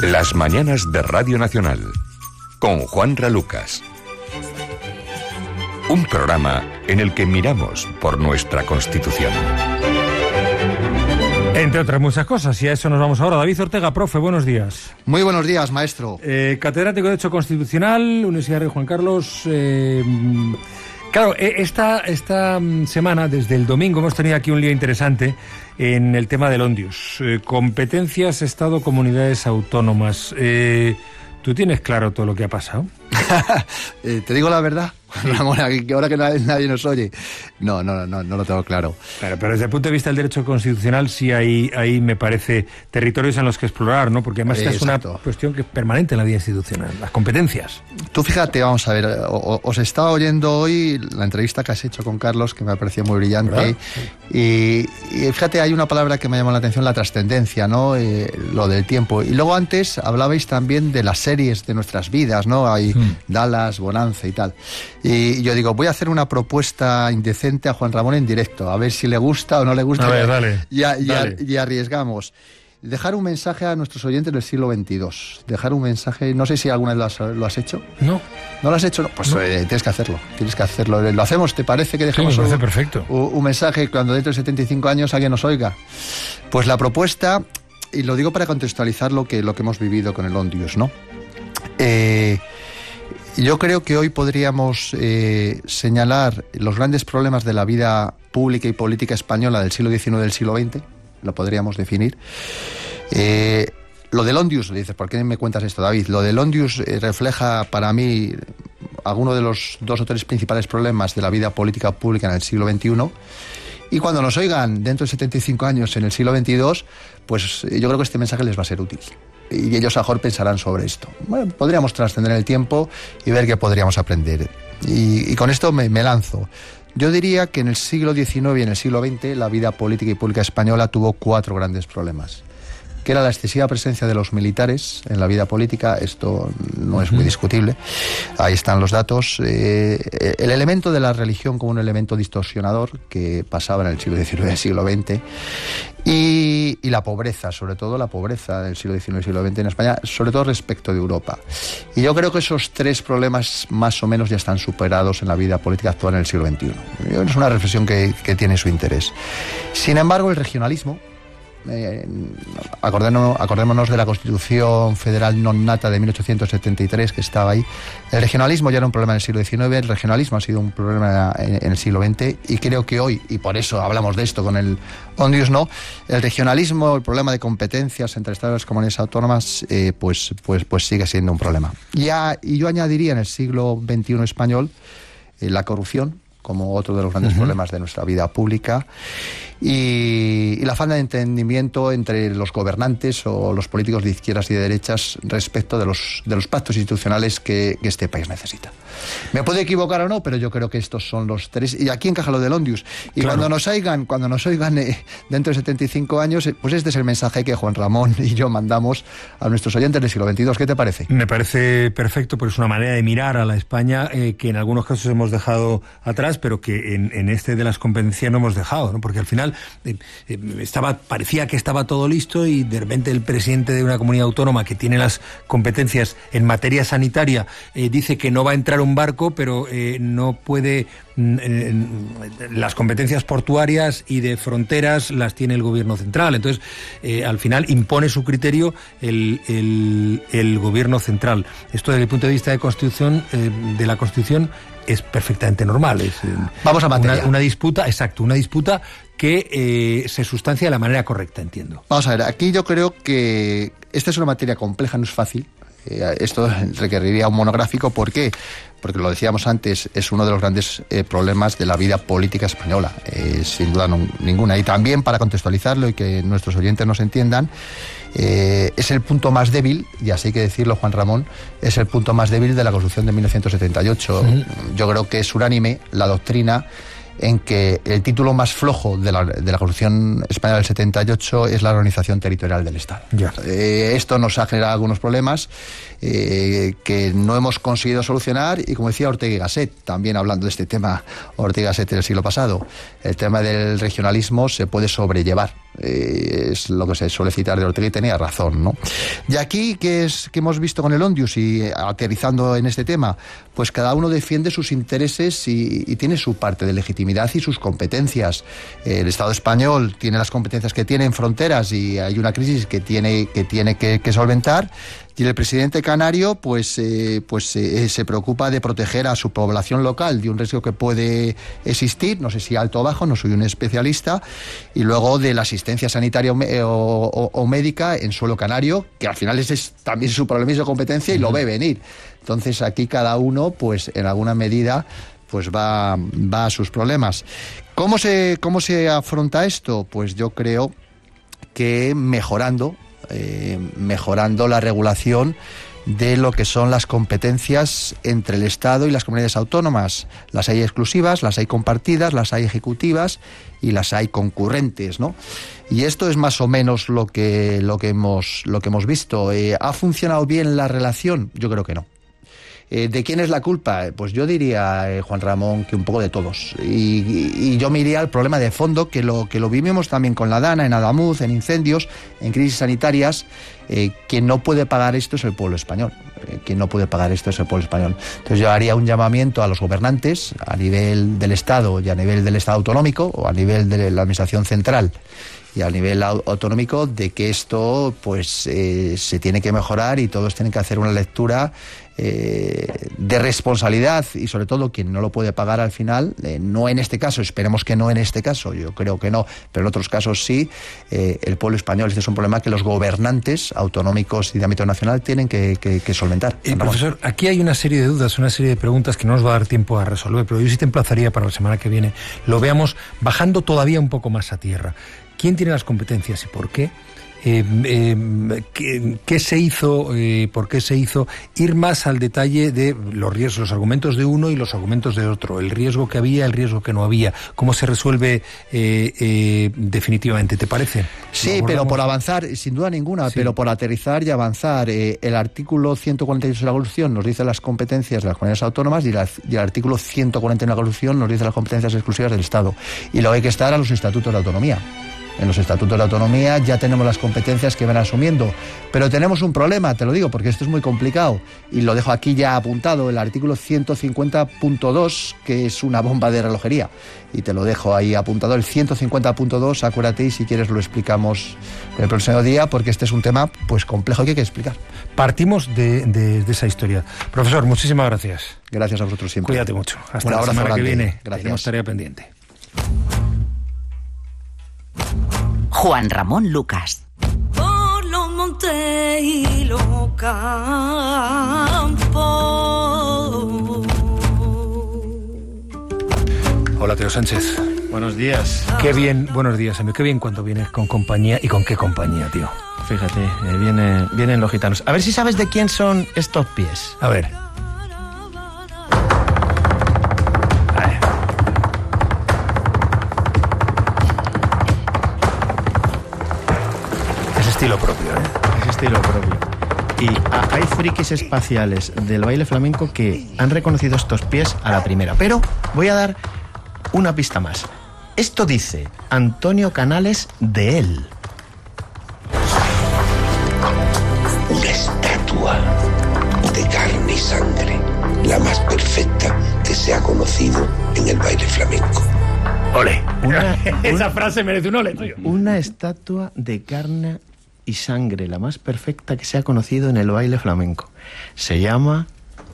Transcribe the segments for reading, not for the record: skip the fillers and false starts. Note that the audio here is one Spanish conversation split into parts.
Las mañanas de Radio Nacional, con Juanra Lucas. Un programa en el que miramos por nuestra Constitución. Entre otras muchas cosas, y a eso nos vamos ahora. David Ortega, profe, buenos días. Muy buenos días, maestro. Catedrático de Derecho Constitucional, Universidad Rey Juan Carlos. Claro, esta semana, desde el domingo, hemos tenido aquí un lío interesante en el tema del Óndius. Competencias, Estado, comunidades autónomas. ¿Tú tienes claro todo lo que ha pasado? Te digo la verdad, Ramón, que ahora que nadie nos oye. No lo tengo claro. Claro, pero desde el punto de vista del derecho constitucional sí hay me parece, territorios en los que explorar, ¿no? Porque además esta es una cuestión que es permanente en la vida institucional, las competencias. Tú fíjate, vamos a ver, os estaba oyendo hoy la entrevista que has hecho con Carlos, que me ha parecido muy brillante, y fíjate, hay una palabra que me llamó la atención, la trascendencia, ¿no? Lo del tiempo. Y luego antes hablabais también de las series de nuestras vidas, ¿no? Hay Dallas, Bonanza y tal. Y yo digo, voy a hacer una propuesta indecente a Juan Ramón en directo, a ver si le gusta o no le gusta. A ver, dale. Y arriesgamos. Dejar un mensaje a nuestros oyentes del siglo XXII. Dejar un mensaje, no sé si alguna vez lo has hecho. No. ¿No lo has hecho? No, pues no. Tienes que hacerlo. ¿Lo hacemos? ¿Te parece que dejemos un mensaje cuando dentro de 75 años alguien nos oiga? Pues la propuesta, y lo digo para contextualizar lo que hemos vivido con el Óndius, ¿no? Yo creo que hoy podríamos señalar los grandes problemas de la vida pública y política española del siglo XIX y del siglo XX, lo podríamos definir. Lo del Óndius, le dices, ¿por qué me cuentas esto, David? Lo del Óndius refleja para mí alguno de los 2 o 3 principales problemas de la vida política pública en el siglo XXI. Y cuando nos oigan dentro de 75 años en el siglo XXII, pues yo creo que este mensaje les va a ser útil. Y ellos mejor pensarán sobre esto. Bueno, podríamos trascender el tiempo y ver qué podríamos aprender. Y con esto me lanzo. Yo diría que en el siglo XIX y en el siglo XX la vida política y pública española tuvo 4 grandes problemas. Que era la excesiva presencia de los militares en la vida política, esto no es muy discutible, ahí están los datos. El elemento de la religión como un elemento distorsionador que pasaba en el siglo XIX y el siglo XX, y la pobreza, sobre todo la pobreza del siglo XIX y siglo XX en España, sobre todo respecto de Europa. Y yo creo que esos 3 problemas más o menos ya están superados en la vida política actual en el siglo XXI. Es una reflexión que tiene su interés. Sin embargo, el regionalismo, acordémonos de la Constitución Federal non nata de 1873 que estaba ahí. El regionalismo ya era un problema en el siglo XIX, el regionalismo ha sido un problema en el siglo XX, y creo que hoy, y por eso hablamos de esto con el Óndius, ¿no? El regionalismo, el problema de competencias entre estados y las comunidades autónomas, pues sigue siendo un problema. Y yo añadiría en el siglo XXI español la corrupción como otro de los grandes problemas de nuestra vida pública, y la falta de entendimiento entre los gobernantes o los políticos de izquierdas y de derechas respecto de los pactos institucionales que este país necesita. Me puedo equivocar o no, pero yo creo que estos son los 3, y aquí encaja lo del Óndius. Y claro, cuando nos oigan dentro de 75 años, pues este es el mensaje que Juan Ramón y yo mandamos a nuestros oyentes del siglo XXII. ¿Qué te parece? Me parece perfecto, porque es una manera de mirar a la España que en algunos casos hemos dejado atrás, pero que en este de las competencias no hemos dejado, ¿no? Porque al final parecía que estaba todo listo, y de repente el presidente de una comunidad autónoma que tiene las competencias en materia sanitaria dice que no va a entrar un barco, pero no puede. Las competencias portuarias y de fronteras las tiene el gobierno central. Entonces, al final impone su criterio el gobierno central. Esto desde el punto de vista de la Constitución es perfectamente normal. Vamos a materia. Una disputa que se sustancia de la manera correcta, entiendo. Vamos a ver, aquí yo creo que esta es una materia compleja, no es fácil. Esto requeriría un monográfico. ¿Por qué? Porque lo decíamos antes, es uno de los grandes problemas de la vida política española, sin duda ninguna. Y también, para contextualizarlo y que nuestros oyentes nos entiendan, es el punto más débil, y así hay que decirlo, Juan Ramón, es el punto más débil de la Constitución de 1978. Yo creo que es unánime la doctrina en que el título más flojo de la Constitución Española del 78 es la organización territorial del Estado. Esto nos ha generado algunos problemas que no hemos conseguido solucionar, y como decía Ortega y Gasset, también hablando de este tema, Ortega y Gasset del siglo pasado, el tema del regionalismo se puede sobrellevar. Es lo que se suele citar de Ortega, y tenía razón, ¿no? Y aquí, ¿qué hemos visto con el Ondius? Y aterrizando en este tema, pues cada uno defiende sus intereses y tiene su parte de legitimidad y sus competencias. El Estado español tiene las competencias que tiene en fronteras, y hay una crisis que tiene que solventar. Y el presidente canario se preocupa de proteger a su población local de un riesgo que puede existir, no sé si alto o bajo, no soy un especialista, y luego de la asistencia sanitaria o médica en suelo canario, que al final es también su problema y su competencia, y lo ve venir. Entonces aquí cada uno, pues en alguna medida, pues va a sus problemas. ¿Cómo se afronta esto? Pues yo creo que mejorando la regulación de lo que son las competencias entre el Estado y las comunidades autónomas. Las hay exclusivas, las hay compartidas, las hay ejecutivas y las hay concurrentes, ¿no? Y esto es más o menos lo que hemos visto. ¿Ha funcionado bien la relación? Yo creo que no. ¿De quién es la culpa? Pues yo diría, Juan Ramón, que un poco de todos. Y yo me iría al problema de fondo, que lo vivimos también con la Dana, en Adamuz, en incendios, en crisis sanitarias. Quien no puede pagar esto es el pueblo español. Entonces yo haría un llamamiento a los gobernantes, a nivel del Estado y a nivel del Estado autonómico, o a nivel de la Administración central y a nivel autonómico, de que esto pues se tiene que mejorar, y todos tienen que hacer una lectura de responsabilidad, y sobre todo quien no lo puede pagar al final, no en este caso, esperemos que no en este caso, yo creo que no, pero en otros casos sí, el pueblo español. Este es un problema que los gobernantes autonómicos y de ámbito nacional tienen que solventar. Profesor, aquí hay una serie de dudas, una serie de preguntas que no nos va a dar tiempo a resolver, pero yo sí te emplazaría para la semana que viene lo veamos bajando todavía un poco más a tierra. ¿Quién tiene las competencias y por qué? ¿Qué se hizo? ¿Por qué se hizo? Ir más al detalle de los riesgos, los argumentos de uno y los argumentos de otro, el riesgo que había, el riesgo que no había, cómo se resuelve definitivamente, ¿te parece? Sí, pero por avanzar, sin duda ninguna, sí. Pero por aterrizar y avanzar. El artículo 148 de la Constitución nos dice las competencias de las comunidades autónomas, y el artículo 141 de la Constitución nos dice las competencias exclusivas del Estado. Y luego hay que estar a los estatutos de autonomía. En los estatutos de autonomía ya tenemos las competencias que van asumiendo, pero tenemos un problema, te lo digo, porque esto es muy complicado, y lo dejo aquí ya apuntado, el artículo 150.2, que es una bomba de relojería, y te lo dejo ahí apuntado, el 150.2, acuérdate, y si quieres lo explicamos el próximo día, porque este es un tema pues complejo que hay que explicar. Partimos de esa historia. Profesor, muchísimas gracias. Gracias a vosotros siempre. Cuídate mucho. Hasta la semana que viene. Gracias. Tenemos tarea pendiente. Juan Ramón Lucas. Por los montes y los campos. Hola, Teo Sánchez. Buenos días. Qué bien, buenos días, amigo. Qué bien cuando vienes con compañía. ¿Y con qué compañía, tío? Fíjate, vienen los gitanos. A ver si sabes de quién son estos pies. A ver. Estilo propio, Es estilo propio. Y hay frikis espaciales del baile flamenco que han reconocido estos pies a la primera. Pero voy a dar una pista más. Esto dice Antonio Canales de él. Una estatua de carne y sangre, la más perfecta que se ha conocido en el baile flamenco. ¡Ole! Esa frase merece un ole, tío. Una estatua de carne y sangre, la más perfecta que se ha conocido en el baile flamenco. Se llama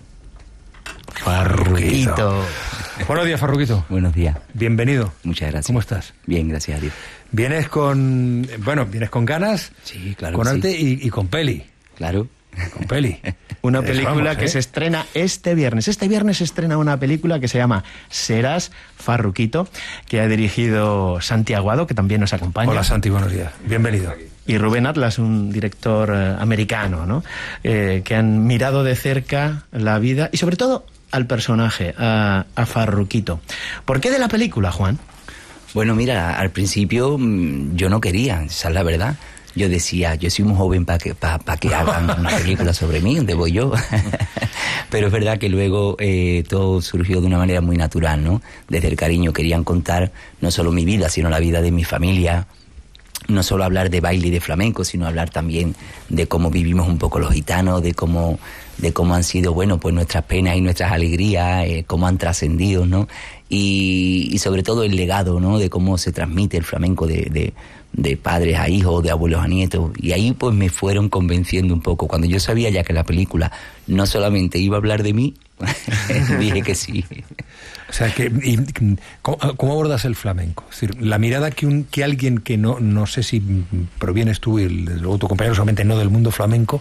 Farruquito. Buenos días, Farruquito. Buenos días. Bienvenido. Muchas gracias. ¿Cómo estás? Bien, gracias a Dios. Vienes con ganas, sí, claro, con arte sí. y con peli. Claro. Con peli. Una película que se estrena este viernes. Este viernes se estrena una película que se llama Serás Farruquito, que ha dirigido Santi Aguado, que también nos acompaña. Hola, Santi, buenos días. Bienvenido. Y Rubén Atlas, un director americano, ¿no? Que han mirado de cerca la vida y sobre todo al personaje, a Farruquito. ¿Por qué de la película, Juan? Bueno, mira, al principio yo no quería, esa es la verdad. Yo decía, yo soy muy joven para que hagan una película sobre mí, ¿dónde voy yo? Pero es verdad que luego todo surgió de una manera muy natural, ¿no? Desde el cariño querían contar no solo mi vida, sino la vida de mi familia. No solo hablar de baile y de flamenco, sino hablar también de cómo vivimos un poco los gitanos, de cómo han sido, bueno, pues nuestras penas y nuestras alegrías, cómo han trascendido, ¿no? Y sobre todo el legado, ¿no? De cómo se transmite el flamenco de padres a hijos, de abuelos a nietos. Y ahí pues me fueron convenciendo un poco. Cuando yo sabía ya que la película no solamente iba a hablar de mí, dije que sí. O sea, ¿cómo abordas el flamenco? Es decir, la mirada que alguien que no sé si provienes tú y desde luego tu compañero solamente no del mundo flamenco,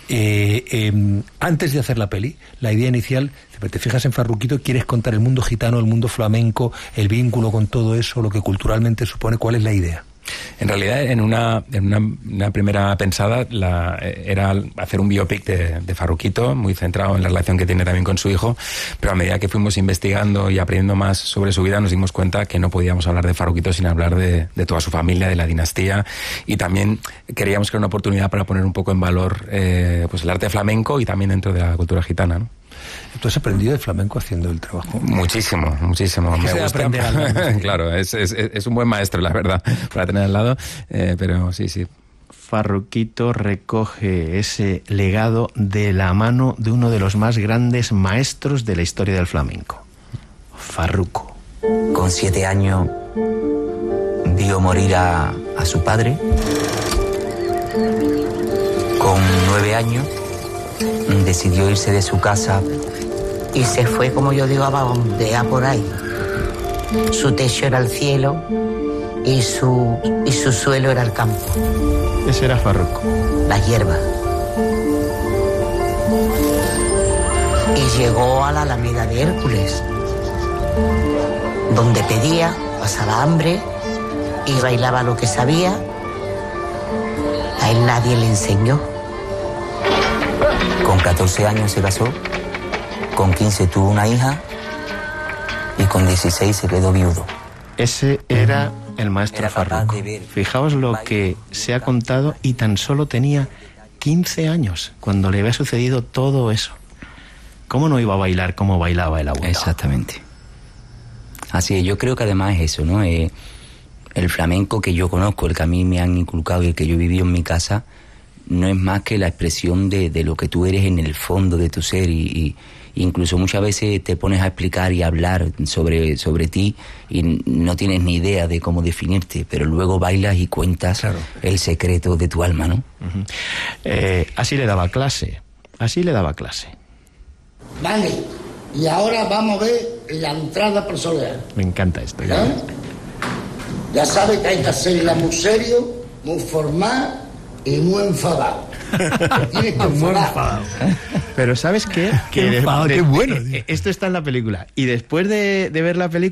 antes de hacer la peli, la idea inicial, te fijas en Farruquito, quieres contar el mundo gitano, el mundo flamenco, el vínculo con todo eso, lo que culturalmente supone, ¿cuál es la idea? En realidad, en una primera pensada era hacer un biopic de Farruquito, muy centrado en la relación que tiene también con su hijo, pero a medida que fuimos investigando y aprendiendo más sobre su vida, nos dimos cuenta que no podíamos hablar de Farruquito sin hablar de toda su familia, de la dinastía, y también queríamos que era una oportunidad para poner un poco en valor pues el arte flamenco y también dentro de la cultura gitana, ¿no? ¿Tú has aprendido de flamenco haciendo el trabajo? Muchísimo. Me gusta. Claro, es un buen maestro, la verdad, para tener al lado, pero sí. Farruquito recoge ese legado de la mano de uno de los más grandes maestros de la historia del flamenco, Farruco. Con 7 años vio morir a su padre. Con 9 años decidió irse de su casa y se fue, como yo digo, a vagabundear por ahí. Su techo era el cielo y su suelo era el campo. Ese era Farruco. La hierba. Y llegó a la Alameda de Hércules, donde pedía, pasaba hambre y bailaba lo que sabía. A él nadie le enseñó. Con 14 años se casó, con 15 tuvo una hija y con 16 se quedó viudo. Ese era el maestro Farruco. Fijaos lo que se ha contado, y tan solo tenía 15 años cuando le había sucedido todo eso. ¿Cómo no iba a bailar como bailaba el abuelo? Exactamente. Así es, yo creo que además es eso, ¿no? El flamenco que yo conozco, el que a mí me han inculcado y el que yo he vivido en mi casa, no es más que la expresión de lo que tú eres en el fondo de tu ser, y incluso muchas veces te pones a explicar y a hablar sobre ti y no tienes ni idea de cómo definirte, pero luego bailas y cuentas el secreto de tu alma, ¿no? Uh-huh. Así le daba clase. Vale, y ahora vamos a ver la entrada por solear. Me encanta esto. Ya sabes que hay que hacerla muy serio, muy formal y muy enfadado. Tienes que enfadar. Pero ¿sabes qué? Qué bueno. Esto está en la película. Y después de ver la película,